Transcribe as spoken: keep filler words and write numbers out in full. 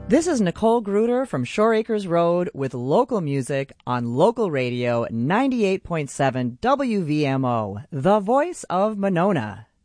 This is Nicole Gruder from Shore Acres Road with local music on local radio ninety-eight point seven W V M O, the voice of Monona.